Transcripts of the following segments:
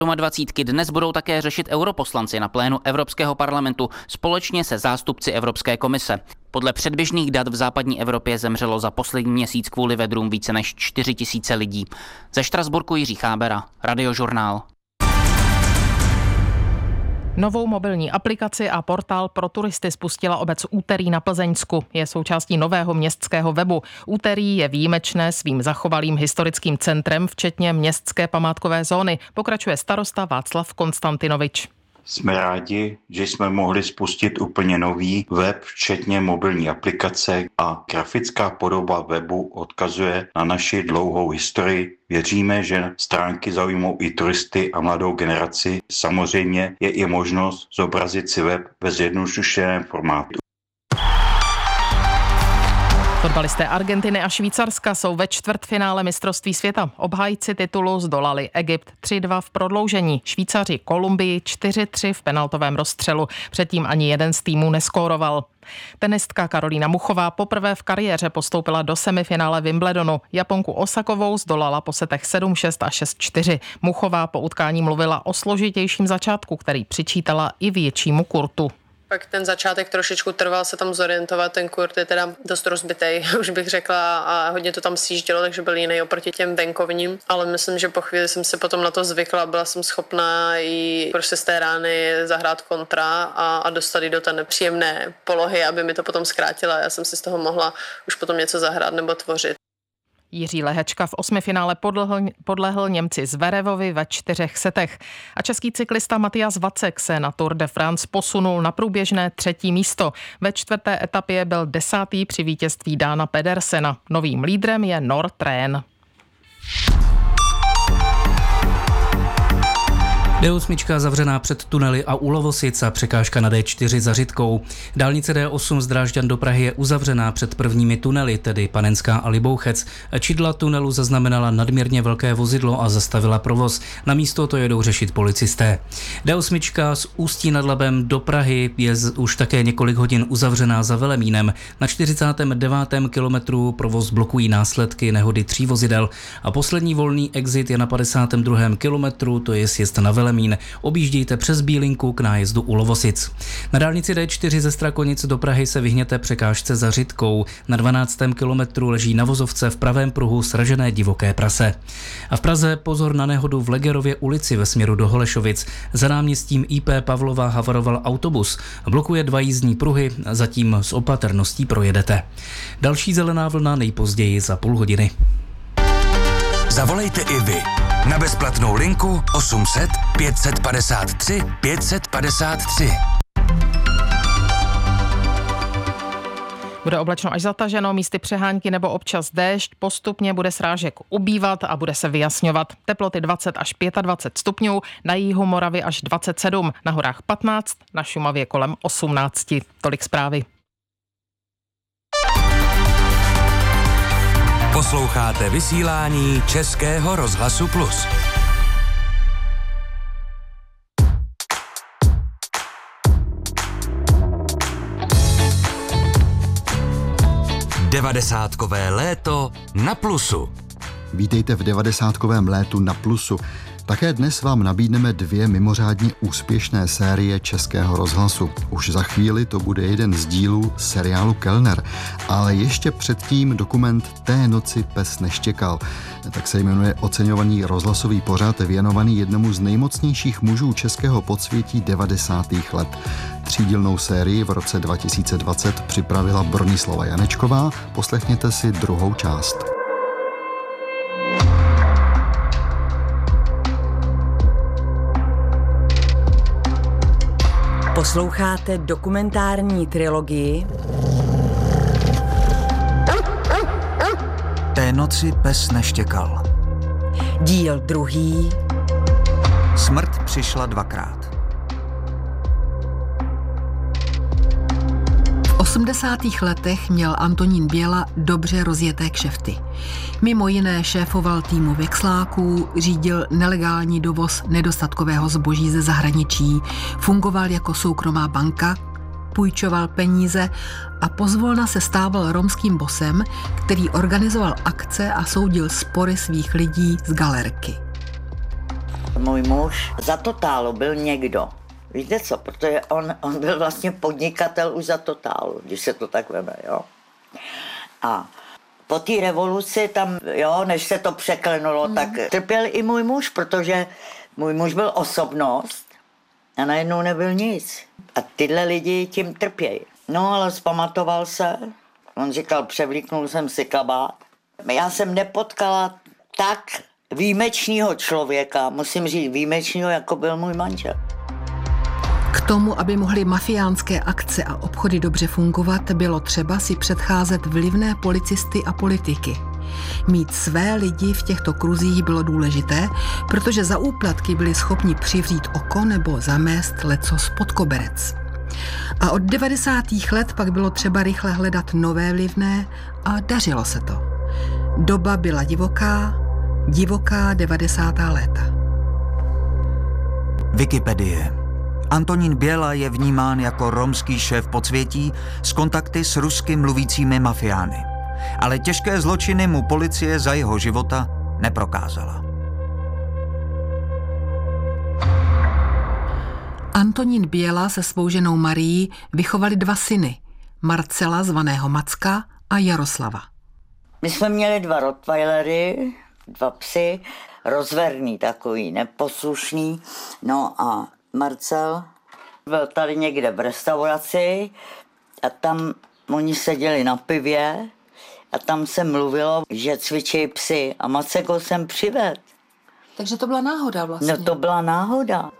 Dvacítky dnes budou také řešit europoslanci na plénu Evropského parlamentu společně se zástupci Evropské komise. Podle předběžných dat v západní Evropě zemřelo za poslední měsíc kvůli vedrům více než 4 000 lidí. Ze Štrasburku Jiří Chábera, Radiožurnál. Novou mobilní aplikaci a portál pro turisty spustila obec Úterý na Plzeňsku. Je součástí nového městského webu. Úterý je výjimečné svým zachovalým historickým centrem, včetně městské památkové zóny, pokračuje starosta Václav Konstantinovič. Jsme rádi, že jsme mohli spustit úplně nový web, včetně mobilní aplikace, a grafická podoba webu odkazuje na naši dlouhou historii. Věříme, že stránky zaujmou i turisty a mladou generaci. Samozřejmě je i možnost zobrazit si web ve zjednodušeném formátu. Fotbalisté Argentiny a Švýcarska jsou ve čtvrtfinále mistrovství světa. Obhájci titulu zdolali Egypt 3-2 v prodloužení. Švýcaři Kolumbii 4-3 v penaltovém rozstřelu. Předtím ani jeden z týmů neskóroval. Tenistka Karolína Muchová poprvé v kariéře postoupila do semifinále Wimbledonu. Japonku Osakovou zdolala po setech 7-6 a 6-4. Muchová po utkání mluvila o složitějším začátku, který přičítala i většímu kurtu. Pak ten začátek trošičku trval se tam zorientovat, ten kurt je teda dost rozbitej, už bych řekla, a hodně to tam sjíždělo, takže byl jiný oproti těm venkovním, ale myslím, že po chvíli jsem se potom na to zvykla, byla jsem schopná i prostě z té rány zahrát kontra a dostat do té nepříjemné polohy, aby mi to potom zkrátila, já jsem si z toho mohla už potom něco zahrát nebo tvořit. Jiří Lehečka v osmifinále podlehl Němci Zverevovi ve 4 setech. A český cyklista Matyas Vacek se na Tour de France posunul na průběžné 3. místo. Ve 4. etapě byl 10. při vítězství Dána Pedersena. Novým lídrem je Northrén. D8 zavřená před tunely a u Lovosic a překážka na D4 za Řitkou. Dálnice D8 z Drážďan do Prahy je uzavřená před prvními tunely, tedy Panenská a Libouchec. Čidla tunelu zaznamenala nadměrně velké vozidlo a zastavila provoz. Na místo to jedou řešit policisté. D8 z Ústí nad Labem do Prahy je už také několik hodin uzavřená za Velemínem. Na 49. kilometru provoz blokují následky nehody 3 vozidel a poslední volný exit je na 52. kilometru, to je sjezd na Velemín. Objíždějte přes Bílinku k nájezdu u Lovosic. Na dálnici D4 ze Strakonic do Prahy se vyhněte překážce za Řitkou. Na 12. kilometru leží na vozovce v pravém pruhu sražené divoké prase. A v Praze pozor na nehodu v Legerově ulici ve směru do Holešovic. Za náměstím IP Pavlova havaroval autobus. Blokuje 2 jízdní pruhy, zatím s opatrností projedete. Další zelená vlna nejpozději za půl hodiny. Zavolejte i vy na bezplatnou linku 800 553 553. Bude oblačno až zataženo, místy přehánky nebo občas déšť, postupně bude srážek ubývat a bude se vyjasňovat. Teploty 20 až 25 stupňů, na jihu Moravy až 27, na horách 15, na Šumavě kolem 18. Tolik zprávy. Posloucháte vysílání Českého rozhlasu Plus. Devadesátkové léto na Plusu. Vítejte v 90kovém létu na Plusu. Také dnes vám nabídneme 2 mimořádně úspěšné série Českého rozhlasu. Už za chvíli to bude jeden z dílů seriálu Kellner, ale ještě předtím dokument Té noci pes neštěkal. Tak se jmenuje oceňovaný rozhlasový pořad věnovaný jednomu z nejmocnějších mužů českého podsvětí 90. let. 3dílnou sérii v roce 2020 připravila Bronislava Janečková. Poslechněte si druhou část. Posloucháte dokumentární trilogii Té noci pes neštěkal. Díl 2. Smrt přišla 2krát. V 80. letech měl Antonín Běla dobře rozjeté kšefty. Mimo jiné šéfoval týmu veksláků, řídil nelegální dovoz nedostatkového zboží ze zahraničí, fungoval jako soukromá banka, půjčoval peníze a pozvolna se stával romským bosem, který organizoval akce a soudil spory svých lidí z galerky. Můj muž za Totálu byl někdo. Víte co, protože on byl vlastně podnikatel už za Totálu, když se to tak veme, jo. A po té revoluci tam, jo, než se to překlenulo, tak trpěl i můj muž, protože můj muž byl osobnost a najednou nebyl nic. A tyhle lidi tím trpějí. No, ale zpamatoval se. On říkal, převlíknul jsem si kabát. Já jsem nepotkala tak výjimečného člověka, musím říct výjimečného, jako byl můj manžel. K tomu, aby mohly mafiánské akce a obchody dobře fungovat, bylo třeba si předcházet vlivné policisty a politiky. Mít své lidi v těchto kruzích bylo důležité, protože za úplatky byli schopni přivřít oko nebo zamést lecos pod koberec. A od 90. let pak bylo třeba rychle hledat nové vlivné a dařilo se to. Doba byla divoká 90. léta. Wikipedie. Antonín Běla je vnímán jako romský šéf podsvětí s kontakty s rusky mluvícími mafiány. Ale těžké zločiny mu policie za jeho života neprokázala. Antonín Běla se svou ženou Marií vychovali 2 syny, Marcela zvaného Macka a Jaroslava. My jsme měli 2 rottweilery, 2 psy, rozverný takový, neposlušný. No a Marcel byl tady někde v restauraci a tam oni seděli na pivě a tam se mluvilo, že cvičí psy a Maceko jsem přivedl. Takže to byla náhoda vlastně. No to byla náhoda.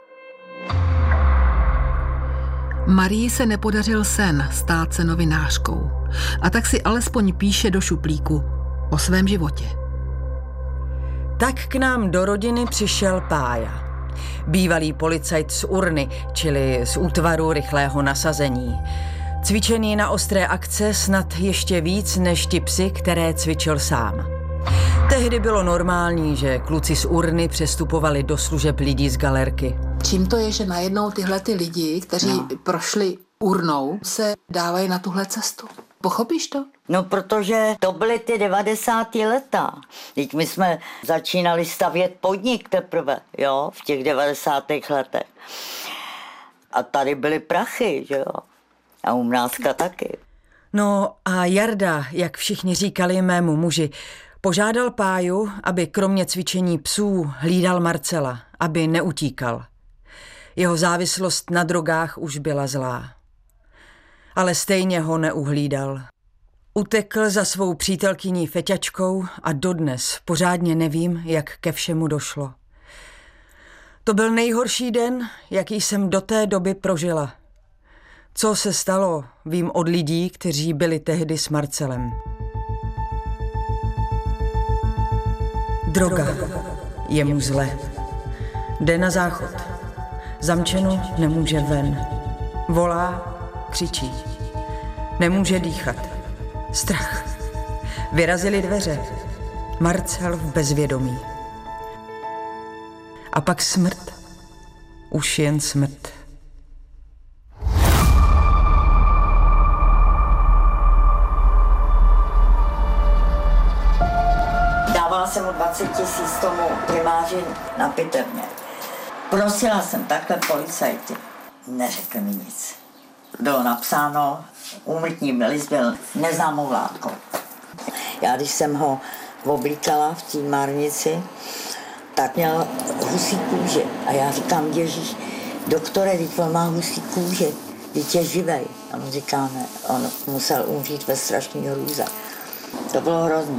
Marii se nepodařil sen stát se novinářkou a tak si alespoň píše do šuplíku o svém životě. Tak k nám do rodiny přišel Pája. Bývalý policajt z Urny, čili z útvaru rychlého nasazení. Cvičený na ostré akce snad ještě víc než ti psi, které cvičil sám. Tehdy bylo normální, že kluci z Urny přestupovali do služeb lidí z galerky. Čím to je, že najednou tyhle ty lidi, kteří prošli Urnou, se dávají na tuhle cestu? Pochopíš to? No, protože to byly ty 90. leta. Teď my jsme začínali stavět podnik teprve, jo, v těch 90. letech. A tady byly prachy, že jo. A u Mrázka taky. No a Jarda, jak všichni říkali mému muži, požádal Páju, aby kromě cvičení psů hlídal Marcela, aby neutíkal. Jeho závislost na drogách už byla zlá. Ale stejně ho neuhlídal. Utekl za svou přítelkyní Feťačkou a dodnes pořádně nevím, jak ke všemu došlo. To byl nejhorší den, jaký jsem do té doby prožila. Co se stalo, vím od lidí, kteří byli tehdy s Marcelem. Droga. Je mu zle. Jde na záchod. Zamčeno, nemůže ven. Volá, křičí. Nemůže dýchat. Strach. Vyrazily dveře. Marcel v bezvědomí. A pak smrt. Už jen smrt. Dávala jsem mu 20 000 tomu primáři na pitevně. Prosila jsem takhle policajty. Neřekli mi nic. Bylo napsáno, úmrtní list byl neznámou látkou. Já když jsem ho oblíkala v té márnici, tak měl husí kůži. A já říkám, Ježíš, doktore, teď on má husí kůži, teď je živej. A on říká, ne, on musel umřít ve strašný hrůze. To bylo hrozný.